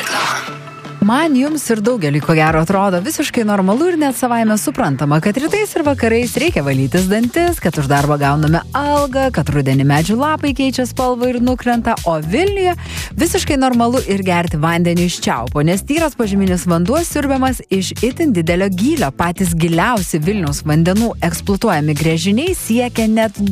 Man, jums ir daugeliui, ko gero, atrodo visiškai normalu ir net savaime suprantama, kad rytais ir vakarais reikia valytis dantis, kad už darbą gauname algą, kad rudenį medžių lapai keičia spalvą ir nukrenta, o Vilniuje visiškai normalu ir gerti vandenį iš čiaupo, nes tyras požeminis vanduo siurbiamas iš itin didelio gylio. Patys giliausi Vilniaus vandenų eksploatuojami gręžiniai siekia net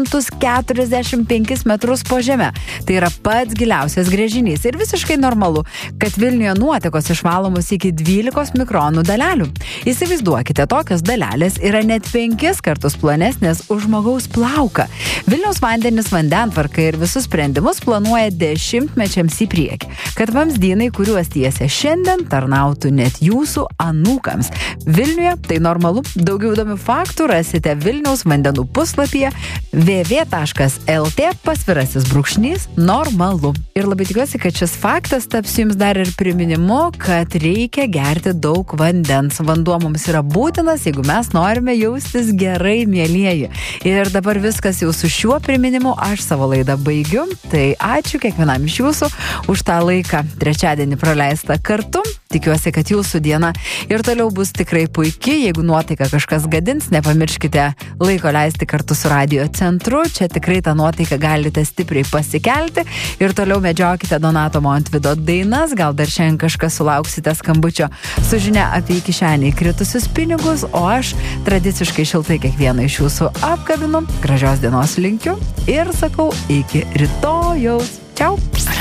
245 metrus po žeme. Tai yra pats giliausias gręžinys ir visiškai normalu, kad Vilniuje nuotekos išvalomos iki 12 mikronų dalelių. Įsivaizduokite, tokios dalelės yra net 5 kartus plonesnės už žmogaus plauką. Vilniaus vandenis, vandentvarka ir visus sprendimus planuoja 10-mečiams į priekį, kad vamzdynai, kuriuos tiesia šiandien, tarnautų net jūsų anūkams. Vilniuje tai normalu. Daugiau įdomių faktų rasite Vilniaus vandenų puslapyje www.lt_normalu. Ir labai tikiuosi, kad šis faktas taps jums dar ir priminimu, kad reikia gerti daug vandens. Vanduo mums yra būtinas, jeigu mes norime jaustis gerai, mielieji. Ir dabar viskas jau su šiuo priminimu. Aš savo laidą baigiu. Tai ačiū kiekvienam iš jūsų už tą laiką trečiadienį praleistą kartu. Tikiuosi, kad jūsų diena ir toliau bus tikrai puikiai. Jeigu nuotaika kažkas gadins, nepamirškite laiko leisti kartu su radio centru. Čia tikrai tą nuotaiką galite stipriai pasikelti. Ir toliau medžiokite Donato Montvydo dainas. Gal dar šiandien kažkas sulauksite skambučio su žinia apie į kišenę įkritusius pinigus, o aš tradiciškai šiltai kiekvieną iš jūsų apkabinu. Gražios dienos linkiu ir sakau iki rytojaus. Čiau!